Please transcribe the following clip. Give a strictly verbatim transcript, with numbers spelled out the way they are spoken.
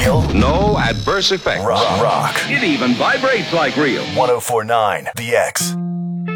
Real? No adverse effects. Rock. Rock. It even vibrates like real. ten forty-nine The X.